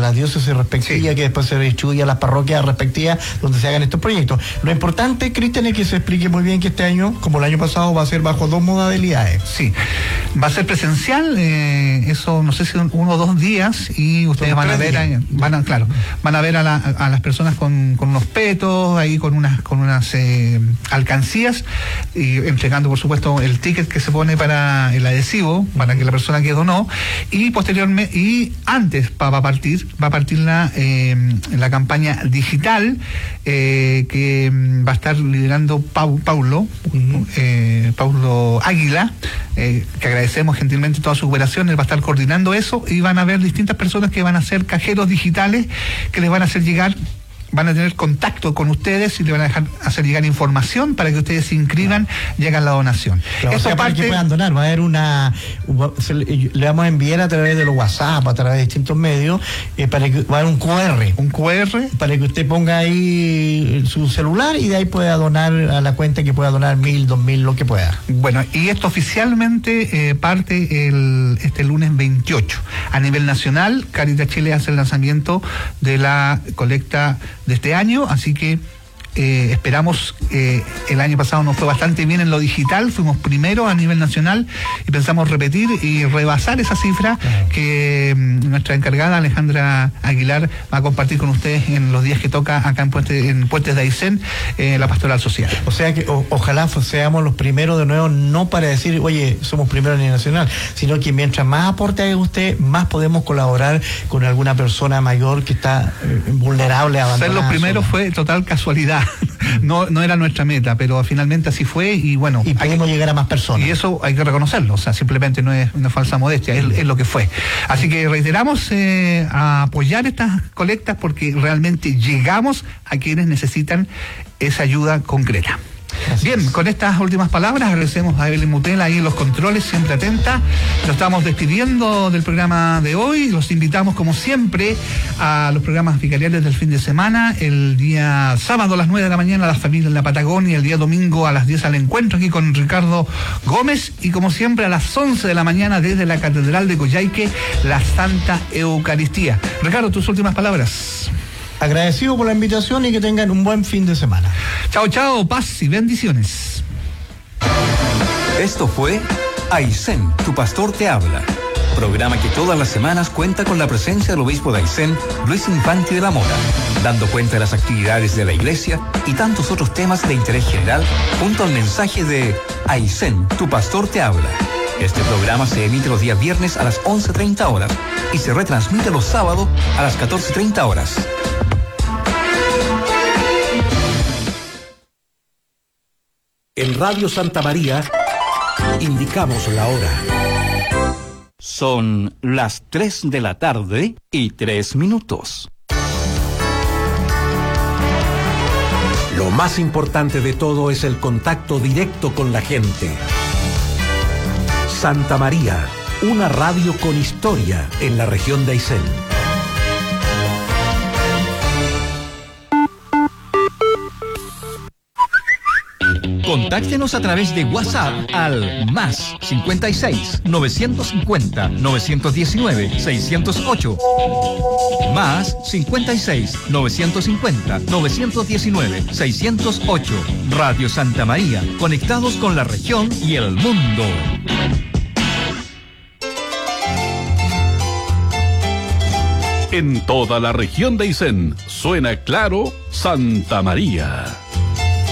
las diócesis respectivas, sí, que después se distribuye a las parroquias respectivas donde se hagan estos proyectos. Lo importante, Cristian, es que se explique muy bien que este año, como el año pasado, va a ser bajo 2 modalidades. Sí, va a ser presencial, eso no sé si 1 o 2 días, y ustedes van a ver, van a ver a las personas con unos petos, ahí con unas alcancías, y entregando por supuesto el ticket que se pone para el adhesivo, para que la persona que donó, y posteriormente, y antes va a partir la campaña digital que va a estar liderando Paulo Águila, que agradecemos gentilmente toda su cooperación. Él va a estar coordinando eso, y van a haber distintas personas que van a ser cajeros digitales que les van a hacer llegar, van a tener contacto con ustedes y le van a hacer llegar información para que ustedes se inscriban y hagan la donación. Claro, eso para que puedan donar, va a haber le vamos a enviar a través de los WhatsApp, a través de distintos medios, para que va a haber un QR para que usted ponga ahí su celular y de ahí pueda donar a la cuenta, que pueda donar 1.000, 2.000, lo que pueda. Bueno, y esto oficialmente parte este lunes 28. A nivel nacional, Cáritas Chile hace el lanzamiento de la colecta de este año, así que esperamos. El año pasado nos fue bastante bien en lo digital, fuimos primeros a nivel nacional y pensamos repetir y rebasar esa cifra que nuestra encargada Alejandra Aguilar va a compartir con ustedes en los días que toca acá en Puentes de Aysén, la pastoral social. O sea que ojalá seamos los primeros de nuevo, no para decir, oye, somos primeros a nivel nacional, sino que mientras más aporte haga usted, más podemos colaborar con alguna persona mayor que está vulnerable a abandonar. Ser los primeros fue total casualidad. No era nuestra meta, pero finalmente así fue, y bueno. Y podemos llegar a más personas. Y eso hay que reconocerlo, o sea, simplemente no es una falsa modestia, es lo que fue. Así que reiteramos a apoyar estas colectas, porque realmente llegamos a quienes necesitan esa ayuda concreta. Bien, con estas últimas palabras agradecemos a Evelyn Mutela ahí en los controles, siempre atenta. Nos estamos despidiendo del programa de hoy. Los invitamos, como siempre, a los programas vicariales del fin de semana. El día sábado a las 9 de la mañana, La Familia en la Patagonia. El día domingo a las 10 al encuentro aquí con Ricardo Gómez. Y como siempre, a las 11 de la mañana desde la Catedral de Coyhaique, la Santa Eucaristía. Ricardo, tus últimas palabras. Agradecido por la invitación y que tengan un buen fin de semana. Chao, chao, paz y bendiciones. Esto fue Aysén, tu pastor te habla. Programa que todas las semanas cuenta con la presencia del obispo de Aysén, Luis Infante de la Mora, dando cuenta de las actividades de la iglesia y tantos otros temas de interés general, junto al mensaje de Aysén, tu pastor te habla. Este programa se emite los días viernes a las 11:30 horas y se retransmite los sábados a las 14:30 horas. En Radio Santa María indicamos la hora. Son las 3 de la tarde y 3 minutos. Lo más importante de todo es el contacto directo con la gente. Santa María, una radio con historia en la región de Aysén. Contáctenos a través de WhatsApp al más 56 950 919 608. Más 56 950 919 608. Radio Santa María, conectados con la región y el mundo. En toda la región de Aysén suena claro Santa María.